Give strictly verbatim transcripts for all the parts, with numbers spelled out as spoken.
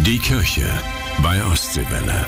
Die Kirche bei Ostseewelle.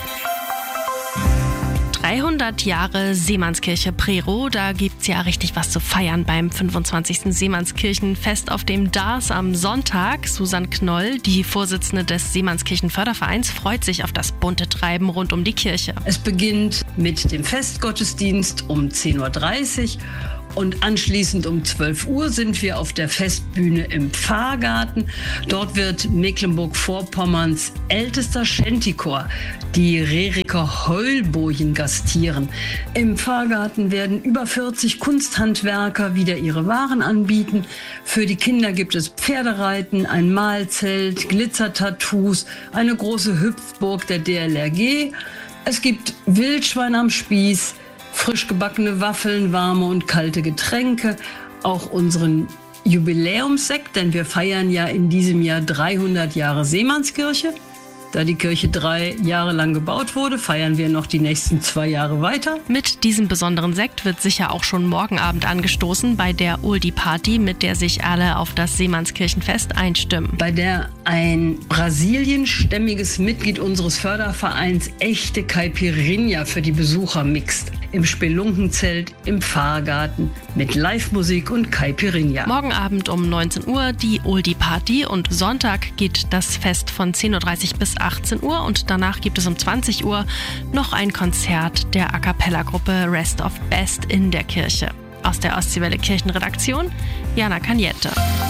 dreihundert Jahre Seemannskirche Prerow, da gibt's ja richtig was zu feiern beim fünfundzwanzigsten Seemannskirchenfest auf dem D A R S am Sonntag. Susanne Knoll, die Vorsitzende des Seemannskirchenfördervereins, freut sich auf das bunte Treiben rund um die Kirche. Es beginnt mit dem Festgottesdienst um zehn Uhr dreißig und anschließend um zwölf Uhr sind wir auf der Festbühne im Pfarrgarten. Dort wird Mecklenburg-Vorpommerns ältester Shantychor, die Reriker Heulbojen, gastieren. Im Pfarrgarten werden über vierzig Kunsthandwerker wieder ihre Waren anbieten. Für die Kinder gibt es Pferdereiten, ein Mahlzelt, Glitzertattoos, eine große Hüpfburg der D L R G. Es gibt Wildschwein am Spieß, frisch gebackene Waffeln, warme und kalte Getränke, auch unseren Jubiläumssekt, denn wir feiern ja in diesem Jahr dreihundert Jahre Seemannskirche. Da die Kirche drei Jahre lang gebaut wurde, feiern wir noch die nächsten zwei Jahre weiter. Mit diesem besonderen Sekt wird sicher auch schon morgen Abend angestoßen bei der Oldie Party, mit der sich alle auf das Seemannskirchenfest einstimmen. Bei der ein brasilienstämmiges Mitglied unseres Fördervereins echte Caipirinha für die Besucher mixt. Im Spelunkenzelt, im Pfarrgarten, mit Live-Musik und Caipirinha. Morgen Abend um neunzehn Uhr die Oldie Party und Sonntag geht das Fest von zehn Uhr dreißig bis achtzehn Uhr und danach gibt es um zwanzig Uhr noch ein Konzert der A-Cappella-Gruppe Rest of Best in der Kirche. Aus der Ostseewelle Kirchenredaktion, Jana Kaniette.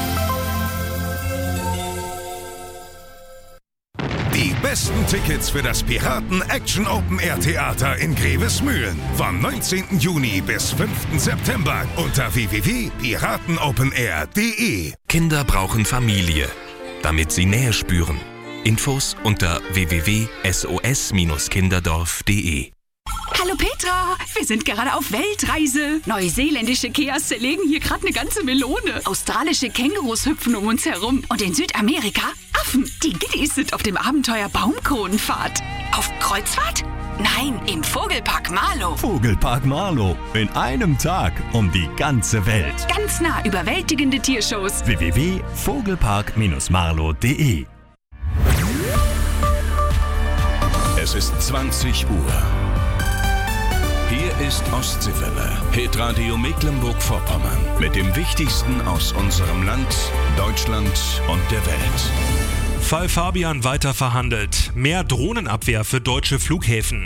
Die besten Tickets für das Piraten Action Open Air Theater in Grevesmühlen vom neunzehnten Juni bis fünften September unter w w w punkt piratenopenair punkt d e. Kinder brauchen Familie, damit sie Nähe spüren. Infos unter w w w punkt s o s kinderdorf punkt d e. Hallo Petra, wir sind gerade auf Weltreise. Neuseeländische Keas zerlegen hier gerade eine ganze Melone. Australische Kängurus hüpfen um uns herum. Und in Südamerika Affen. Die Giddies sind auf dem Abenteuer Baumkronenfahrt. Auf Kreuzfahrt? Nein, im Vogelpark Marlow. Vogelpark Marlow. In einem Tag um die ganze Welt. Ganz nah überwältigende Tiershows. w w w punkt vogelpark marlow punkt d e. Es ist zwanzig Uhr. Hier ist Ostseewelle, Hitradio Mecklenburg-Vorpommern mit dem Wichtigsten aus unserem Land, Deutschland und der Welt. Fall Fabian weiter verhandelt. Mehr Drohnenabwehr für deutsche Flughäfen.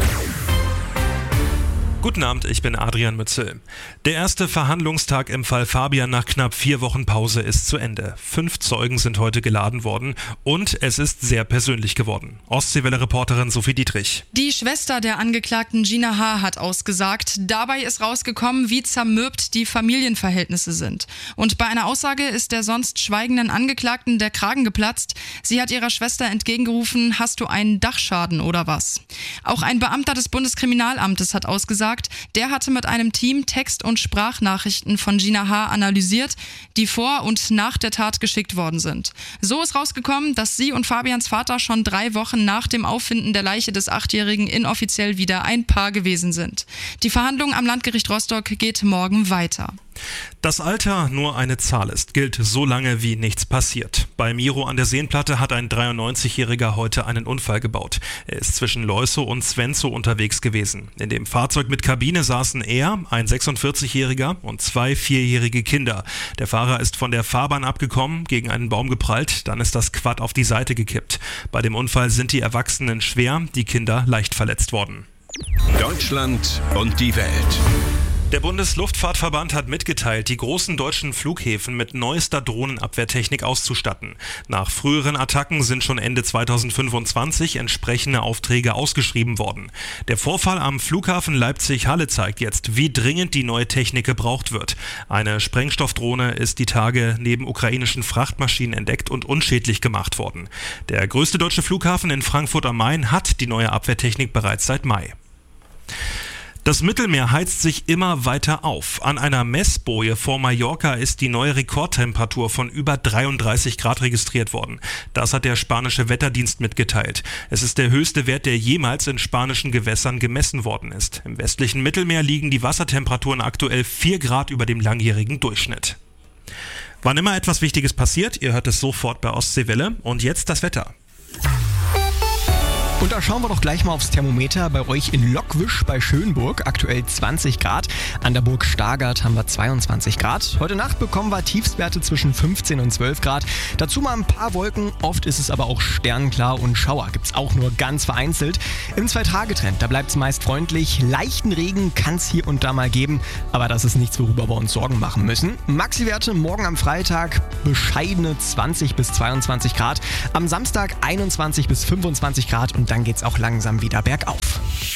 Guten Abend, ich bin Adrian Mützel. Der erste Verhandlungstag im Fall Fabian nach knapp vier Wochen Pause ist zu Ende. Fünf Zeugen sind heute geladen worden und es ist sehr persönlich geworden. Ostseewelle-Reporterin Sophie Dietrich. Die Schwester der Angeklagten Gina H. hat ausgesagt. Dabei ist rausgekommen, wie zermürbt die Familienverhältnisse sind. Und bei einer Aussage ist der sonst schweigenden Angeklagten der Kragen geplatzt. Sie hat ihrer Schwester entgegengerufen, hast du einen Dachschaden oder was? Auch ein Beamter des Bundeskriminalamtes hat ausgesagt, der hatte mit einem Team Text- und Sprachnachrichten von Gina H. analysiert, die vor und nach der Tat geschickt worden sind. So ist rausgekommen, dass sie und Fabians Vater schon drei Wochen nach dem Auffinden der Leiche des Achtjährigen inoffiziell wieder ein Paar gewesen sind. Die Verhandlung am Landgericht Rostock geht morgen weiter. Das Alter nur eine Zahl ist, gilt so lange wie nichts passiert. Bei Miro an der Seenplatte hat ein dreiundneunzigjähriger heute einen Unfall gebaut. Er ist zwischen Leusow und Svensow unterwegs gewesen. In dem Fahrzeug mit Kabine saßen er, ein sechsundvierzigjähriger und zwei vierjährige Kinder. Der Fahrer ist von der Fahrbahn abgekommen, gegen einen Baum geprallt, dann ist das Quad auf die Seite gekippt. Bei dem Unfall sind die Erwachsenen schwer, die Kinder leicht verletzt worden. Deutschland und die Welt. Der Bundesluftfahrtverband hat mitgeteilt, die großen deutschen Flughäfen mit neuester Drohnenabwehrtechnik auszustatten. Nach früheren Attacken sind schon Ende zweitausendfünfundzwanzig entsprechende Aufträge ausgeschrieben worden. Der Vorfall am Flughafen Leipzig-Halle zeigt jetzt, wie dringend die neue Technik gebraucht wird. Eine Sprengstoffdrohne ist die Tage neben ukrainischen Frachtmaschinen entdeckt und unschädlich gemacht worden. Der größte deutsche Flughafen in Frankfurt am Main hat die neue Abwehrtechnik bereits seit Mai. Das Mittelmeer heizt sich immer weiter auf. An einer Messboje vor Mallorca ist die neue Rekordtemperatur von über dreiunddreißig Grad registriert worden. Das hat der spanische Wetterdienst mitgeteilt. Es ist der höchste Wert, der jemals in spanischen Gewässern gemessen worden ist. Im westlichen Mittelmeer liegen die Wassertemperaturen aktuell vier Grad über dem langjährigen Durchschnitt. Wann immer etwas Wichtiges passiert, ihr hört es sofort bei Ostseewelle. Und jetzt das Wetter. Und da schauen wir doch gleich mal aufs Thermometer bei euch in Lockwisch bei Schönburg. Aktuell zwanzig Grad. An der Burg Stargard haben wir zweiundzwanzig Grad. Heute Nacht bekommen wir Tiefstwerte zwischen fünfzehn und zwölf Grad. Dazu mal ein paar Wolken. Oft ist es aber auch sternklar und Schauer gibt's auch nur ganz vereinzelt. Im Zwei-Tage-Trend, da bleibt es meist freundlich. Leichten Regen kann es hier und da mal geben. Aber das ist nichts, worüber wir uns Sorgen machen müssen. Maxi-Werte morgen am Freitag bescheidene zwanzig bis zweiundzwanzig Grad. Am Samstag einundzwanzig bis fünfundzwanzig Grad und dann geht's auch langsam wieder bergauf.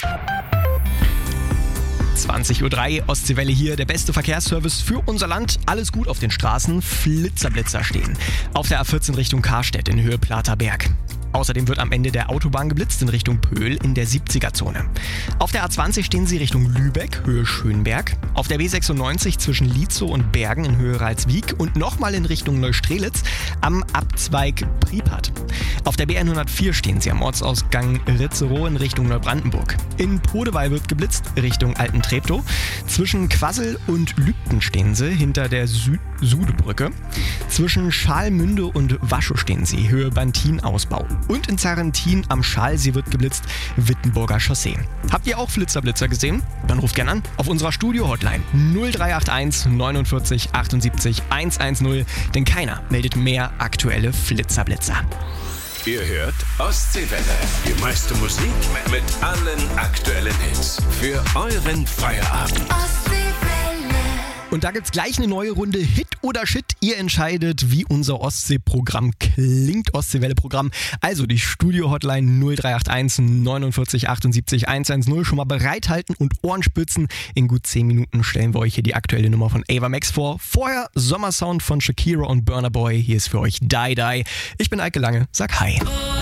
zwanzig Uhr drei, Ostseewelle hier, der beste Verkehrsservice für unser Land. Alles gut auf den Straßen, Flitzerblitzer stehen. Auf der A vierzehn Richtung Karstedt in Höhe Platerberg. Außerdem wird am Ende der Autobahn geblitzt in Richtung Pöhl in der siebziger-Zone. Auf der A zwanzig stehen sie Richtung Lübeck, Höhe Schönberg. Auf der B sechsundneunzig zwischen Lietzow und Bergen in Höhe Ralswiek und nochmal in Richtung Neustrelitz am Abzweig Pripyat. Auf der B hundertvier stehen sie am Ortsausgang Ritzerow in Richtung Neubrandenburg. In Podewall wird geblitzt Richtung Altentreptow. Zwischen Quassel und Lübten stehen sie hinter der Sü- Sudebrücke. Zwischen Schalmünde und Waschow stehen sie, Höhe Bantin-Ausbau. Und in Zarrentin am Schalsee wird geblitzt Wittenburger Chaussee. Habt ihr auch Flitzerblitzer gesehen? Dann ruft gerne an auf unserer Studio-Hotline null drei acht eins neunundvierzig achtundsiebzig hundertzehn, denn keiner meldet mehr aktuelle Flitzerblitzer. Ihr hört Ostseewelle. Die meiste Musik mit allen aktuellen Hits. Für euren Feierabend. Und da gibt's gleich eine neue Runde Hit oder Shit. Ihr entscheidet, wie unser Ostsee-Programm klingt, Ostseewelle-Programm. Also die Studio-Hotline null drei acht eins neunundvierzig achtundsiebzig hundertzehn schon mal bereithalten und Ohrenspitzen. In gut zehn Minuten stellen wir euch hier die aktuelle Nummer von Ava Max vor. Vorher Sommersound von Shakira und Burna Boy. Hier ist für euch Die Die. Ich bin Eike Lange, sag Hi.